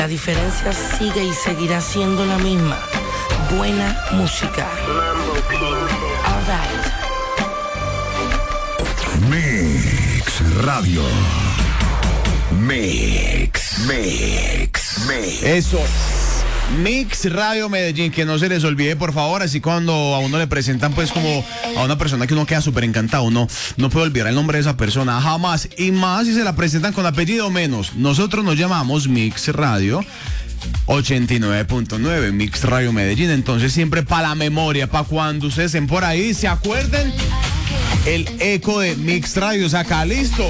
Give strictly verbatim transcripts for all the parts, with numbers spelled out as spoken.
La diferencia sigue y seguirá siendo la misma. Buena música. All right. Mix Radio. Mix, Mix, Mix. Eso. Mix Radio Medellín, que no se les olvide, por favor. Así cuando a uno le presentan pues como a una persona que uno queda súper encantado, uno no puede olvidar el nombre de esa persona jamás, y más si se la presentan con apellido menos. Nosotros nos llamamos Mix Radio ochenta y nueve punto nueve, Mix Radio Medellín. Entonces siempre para la memoria, para cuando ustedes estén por ahí, se acuerden el eco de Mix Radio. Saca listo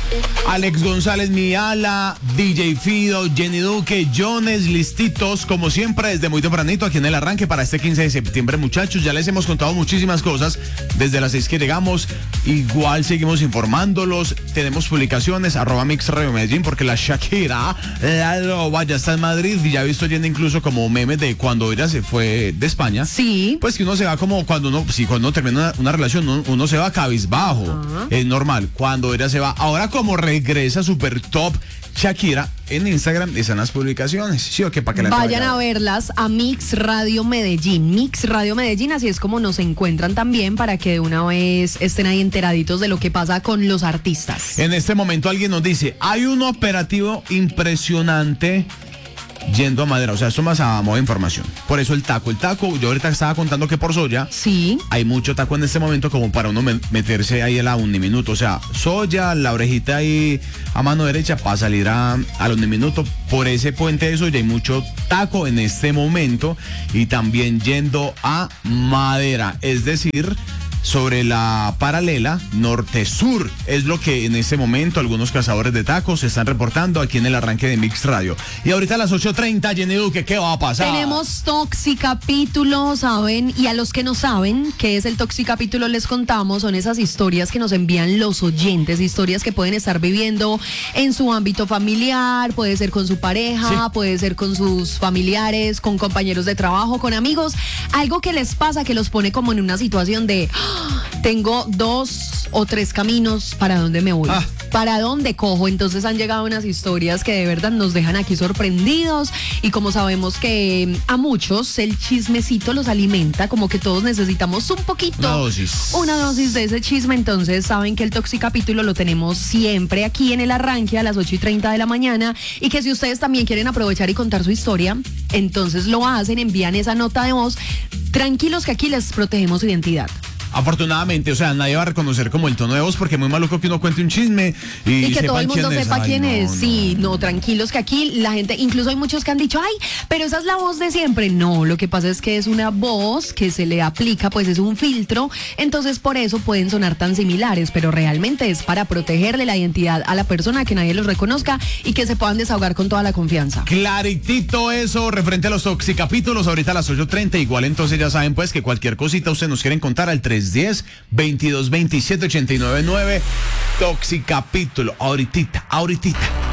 Alex González, Miala, D J Fido, Jenny Duque, Jones, listitos como siempre desde muy tempranito aquí en el arranque para este quince de septiembre, muchachos. Ya les hemos contado muchísimas cosas desde las seis que llegamos. Igual seguimos informándolos. Tenemos publicaciones, arroba Mix Radio Medellín, porque la Shakira, la loba, ya está en Madrid. Y ya he visto yendo incluso como memes de cuando ella se fue de España. Sí. Pues que uno se va como cuando uno, sí, cuando uno termina una, una relación, uno, uno se va cabizbajo. Uh-huh. Es normal. Cuando ella se va, ahora como regresa super top Shakira, en Instagram están las publicaciones. ¿Sí o qué? Para que la vayan a verlas a Mix Radio Medellín. Mix Radio Medellín, así es como nos encuentran también, para que de una vez estén ahí enteraditos de lo que pasa con los artistas. En este momento alguien nos dice, hay un operativo impresionante yendo a Madera. O sea, esto más a modo de información. Por eso el taco, el taco, yo ahorita estaba contando que por Soya, sí, hay mucho taco en este momento como para uno meterse ahí a la uniminuto. O sea, Soya, la orejita ahí a mano derecha para salir a, a la uniminuto. Por ese puente de Soya hay mucho taco en este momento. Y también yendo a Madera, es decir, sobre la paralela norte-sur. Es lo que en este momento algunos cazadores de tacos se están reportando aquí en el arranque de Mix Radio. Y ahorita a las ocho treinta, Jenny Duque, ¿qué va a pasar? Tenemos Toxicapítulo, ¿saben? Y a los que no saben qué es el Toxicapítulo, les contamos. Son esas historias que nos envían los oyentes, historias que pueden estar viviendo en su ámbito familiar, puede ser con su pareja, sí, puede ser con sus familiares, con compañeros de trabajo, con amigos. Algo que les pasa que los pone como en una situación de... tengo dos o tres caminos, ¿para dónde me voy? Ah. ¿Para dónde cojo? Entonces han llegado unas historias que de verdad nos dejan aquí sorprendidos, y como sabemos que a muchos el chismecito los alimenta, como que todos necesitamos un poquito, una dosis, una dosis de ese chisme. Entonces saben que el Toxicapítulo lo tenemos siempre aquí en el arranque a las ocho y treinta de la mañana, y que si ustedes también quieren aprovechar y contar su historia, entonces lo hacen, envían esa nota de voz. Tranquilos que aquí les protegemos su identidad. Afortunadamente, o sea, nadie va a reconocer como el tono de voz, porque es muy maluco que uno cuente un chisme y, y que todo el mundo quién sepa es. quién Ay, es. no, Sí, no. no, tranquilos que aquí la gente, incluso hay muchos que han dicho, ay, pero esa es la voz de siempre. No, lo que pasa es que es una voz que se le aplica, pues es un filtro, entonces por eso pueden sonar tan similares, pero realmente es para protegerle la identidad a la persona, que nadie los reconozca y que se puedan desahogar con toda la confianza. Claritito eso, referente a los Toxicapítulos, ahorita a las ocho treinta, igual entonces ya saben pues que cualquier cosita ustedes nos quieren contar al tres uno cero, veintidós veintisiete, ochenta y nueve nueve. Toxicapítulo, ahorita, ahorita.